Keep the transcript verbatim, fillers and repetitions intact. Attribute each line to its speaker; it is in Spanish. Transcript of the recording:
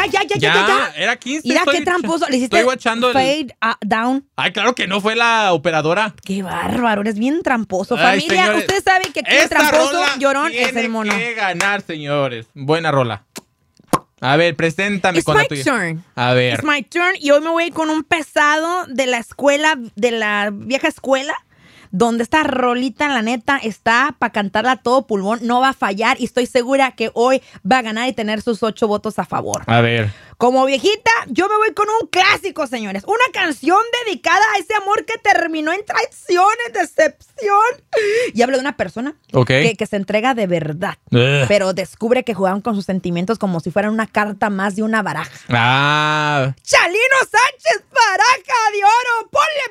Speaker 1: ya, ya, ya, ya, ya, ya.
Speaker 2: Era quince.
Speaker 1: Mira
Speaker 2: estoy,
Speaker 1: qué tramposo. Le hiciste
Speaker 2: estoy guachando el...
Speaker 1: fade uh, down.
Speaker 2: Ay, claro que no fue la operadora.
Speaker 1: Qué bárbaro, eres bien tramposo.
Speaker 2: Ay,
Speaker 1: Familia,
Speaker 2: señores,
Speaker 1: ustedes saben que aquí el
Speaker 2: esta
Speaker 1: tramposo
Speaker 2: rola
Speaker 1: llorón es
Speaker 2: tiene
Speaker 1: el mono.
Speaker 2: que ganar, señores. Buena rola. A ver, preséntame
Speaker 1: It's
Speaker 2: con la
Speaker 1: my
Speaker 2: tuya.
Speaker 1: turn.
Speaker 2: A ver.
Speaker 1: It's my turn. Y hoy me voy con un pesado de la escuela, de la vieja escuela, donde esta rolita, la neta, está para cantarla a todo pulmón. No va a fallar y estoy segura que hoy va a ganar y tener sus ocho votos a favor.
Speaker 2: A ver.
Speaker 1: Como viejita, yo me voy con un clásico, señores. Una canción dedicada a ese amor que terminó en traición, en decepción. Y hablo de una persona
Speaker 2: Ok.
Speaker 1: que, que se entrega de verdad,
Speaker 2: Ugh.
Speaker 1: pero descubre que jugaban con sus sentimientos como si fueran una carta más de una baraja.
Speaker 2: Ah.
Speaker 1: Chalino Sánchez, baraja de oro. Ponle